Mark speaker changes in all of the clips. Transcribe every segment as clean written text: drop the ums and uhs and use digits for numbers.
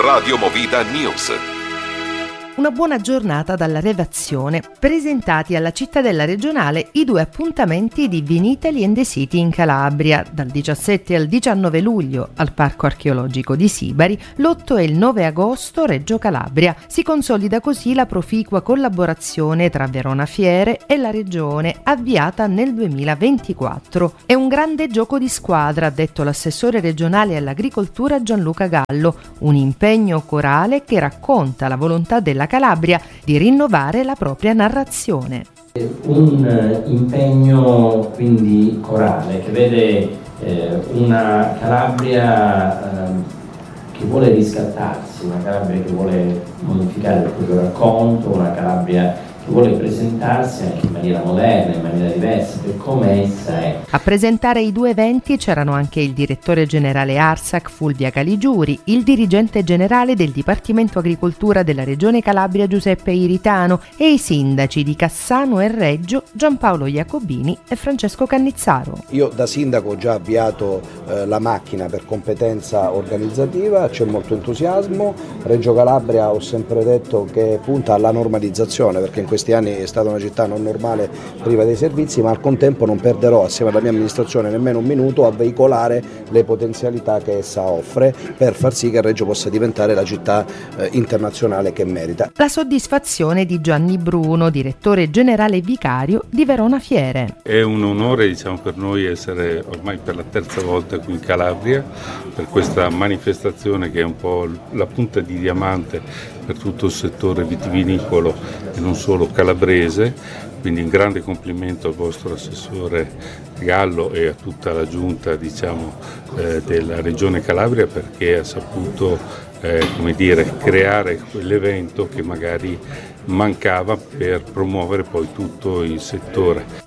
Speaker 1: Radio Movida News.
Speaker 2: Una buona giornata dalla redazione. Presentati alla cittadella regionale i 2 appuntamenti di Vinitaly and the City in Calabria, dal 17 al 19 luglio al Parco Archeologico di Sibari, l'8 e il 9 agosto Reggio Calabria. Si consolida così la proficua collaborazione tra Verona Fiere e la regione, avviata nel 2024. È un grande gioco di squadra, ha detto l'assessore regionale all'agricoltura Gianluca Gallo, un impegno corale che racconta la volontà della Calabria di rinnovare la propria narrazione.
Speaker 3: Un impegno quindi corale che vede una Calabria che vuole riscattarsi, una Calabria che vuole modificare il proprio racconto, una Calabria che vuole presentarsi anche in maniera moderna, in maniera diversa, per come essa è.
Speaker 2: A presentare i 2 eventi c'erano anche il direttore generale ARSAC Fulvia Caligiuri, il dirigente generale del Dipartimento Agricoltura della Regione Calabria Giuseppe Iritano e i sindaci di Cassano e Reggio Giampaolo Iacobini e Francesco Cannizzaro.
Speaker 4: Io da sindaco ho già avviato la macchina per competenza organizzativa, c'è molto entusiasmo. Reggio Calabria ho sempre detto che punta alla normalizzazione, perché in questi anni è stata una città non normale, priva dei servizi, ma al contempo non perderò assieme alla mia amministrazione nemmeno un minuto a veicolare le potenzialità che essa offre per far sì che Reggio possa diventare la città internazionale che merita.
Speaker 2: La soddisfazione di Gianni Bruno, direttore generale vicario di Verona Fiere.
Speaker 5: È un onore per noi essere ormai per la 3ª volta qui in Calabria per questa manifestazione che è un po' la punta di diamante per tutto il settore vitivinicolo e non solo calabrese, quindi un grande complimento al vostro assessore Gallo e a tutta la giunta della Regione Calabria, perché ha saputo creare quell'evento che magari mancava per promuovere poi tutto il settore.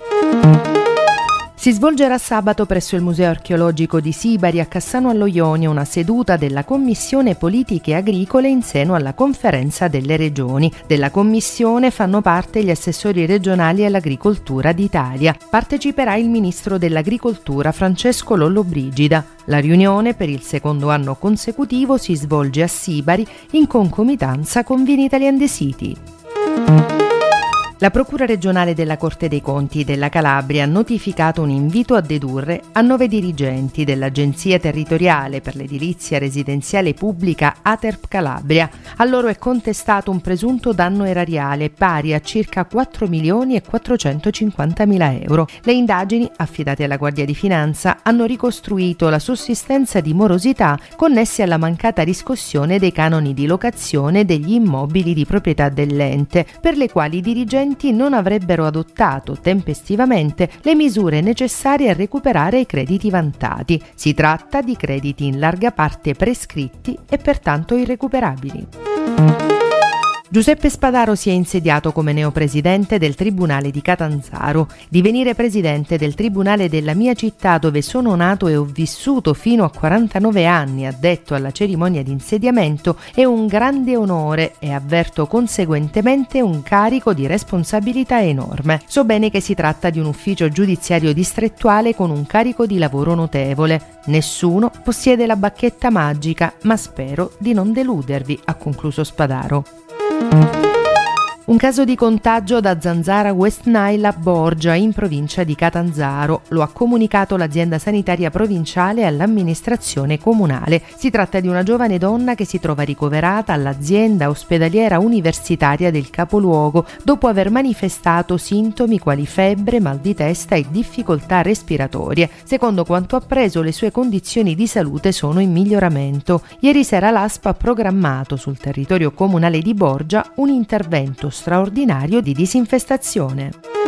Speaker 2: Si svolgerà sabato presso il Museo Archeologico di Sibari a Cassano allo Ionio una seduta della Commissione Politiche Agricole in seno alla Conferenza delle Regioni. Della commissione fanno parte gli assessori regionali all'agricoltura d'Italia. Parteciperà il ministro dell'Agricoltura Francesco Lollobrigida. La riunione per il 2º anno consecutivo si svolge a Sibari in concomitanza con Vinitaly and the City. La Procura regionale della Corte dei Conti della Calabria ha notificato un invito a dedurre a 9 dirigenti dell'Agenzia Territoriale per l'Edilizia Residenziale Pubblica Aterp Calabria. A loro è contestato un presunto danno erariale pari a circa 4.450.000 euro. Le indagini, affidate alla Guardia di Finanza, hanno ricostruito la sussistenza di morosità connesse alla mancata riscossione dei canoni di locazione degli immobili di proprietà dell'ente, per le quali i dirigenti non avrebbero adottato tempestivamente le misure necessarie a recuperare i crediti vantati. Si tratta di crediti in larga parte prescritti e pertanto irrecuperabili. Giuseppe Spadaro si è insediato come neopresidente del Tribunale di Catanzaro. Divenire presidente del Tribunale della mia città, dove sono nato e ho vissuto fino a 49 anni, ha detto alla cerimonia di insediamento, è un grande onore e avverto conseguentemente un carico di responsabilità enorme. So bene che si tratta di un ufficio giudiziario distrettuale con un carico di lavoro notevole. Nessuno possiede la bacchetta magica, ma spero di non deludervi, ha concluso Spadaro. Un caso di contagio da zanzara West Nile a Borgia, in provincia di Catanzaro. Lo ha comunicato l'azienda sanitaria provinciale all'amministrazione comunale. Si tratta di una giovane donna che si trova ricoverata all'azienda ospedaliera universitaria del capoluogo dopo aver manifestato sintomi quali febbre, mal di testa e difficoltà respiratorie. Secondo quanto appreso, le sue condizioni di salute sono in miglioramento. Ieri sera l'ASP ha programmato sul territorio comunale di Borgia un intervento straordinario di disinfestazione.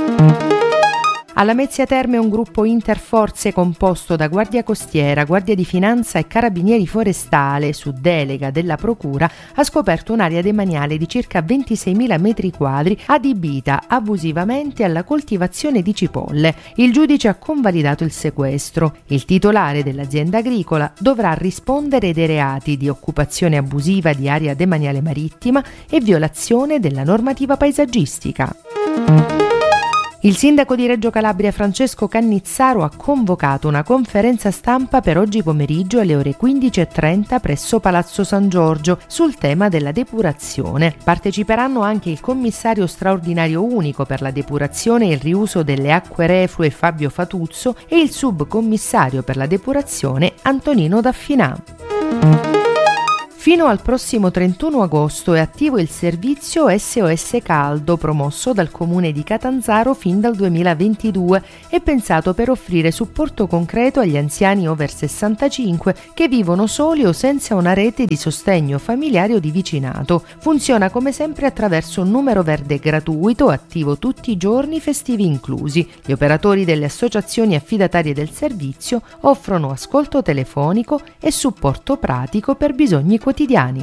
Speaker 2: A Lamezia Terme un gruppo interforze composto da Guardia Costiera, Guardia di Finanza e Carabinieri Forestale, su delega della Procura, ha scoperto un'area demaniale di circa 26.000 metri quadri adibita abusivamente alla coltivazione di cipolle. Il giudice ha convalidato il sequestro. Il titolare dell'azienda agricola dovrà rispondere dei reati di occupazione abusiva di area demaniale marittima e violazione della normativa paesaggistica. Il sindaco di Reggio Calabria Francesco Cannizzaro ha convocato una conferenza stampa per oggi pomeriggio alle ore 15:30 presso Palazzo San Giorgio sul tema della depurazione. Parteciperanno anche il commissario straordinario unico per la depurazione e il riuso delle acque reflue Fabio Fatuzzo e il subcommissario per la depurazione Antonino Daffinà. Fino al prossimo 31 agosto è attivo il servizio SOS Caldo promosso dal Comune di Catanzaro fin dal 2022 e pensato per offrire supporto concreto agli anziani over 65 che vivono soli o senza una rete di sostegno familiare o di vicinato. Funziona come sempre attraverso un numero verde gratuito attivo tutti i giorni, festivi inclusi. Gli operatori delle associazioni affidatarie del servizio offrono ascolto telefonico e supporto pratico per bisogni quotidiani.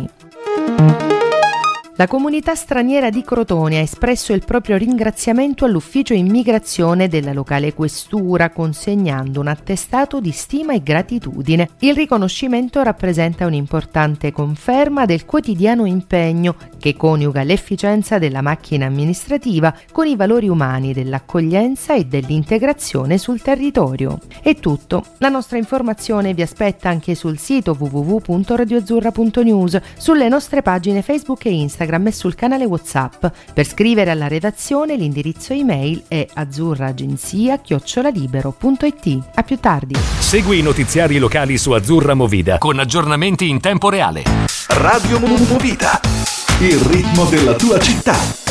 Speaker 2: La comunità straniera di Crotone ha espresso il proprio ringraziamento all'ufficio immigrazione della locale questura, consegnando un attestato di stima e gratitudine. Il riconoscimento rappresenta un'importante conferma del quotidiano impegno che coniuga l'efficienza della macchina amministrativa con i valori umani dell'accoglienza e dell'integrazione sul territorio. È tutto. La nostra informazione vi aspetta anche sul sito www.radioazzurra.news, sulle nostre pagine Facebook e Instagram e sul canale WhatsApp. Per scrivere alla redazione l'indirizzo email è azzurraagenzia@libero.it. A più tardi.
Speaker 1: Segui i notiziari locali su Azzurra Movida con aggiornamenti in tempo reale.
Speaker 6: Radio Movida, il ritmo della tua città.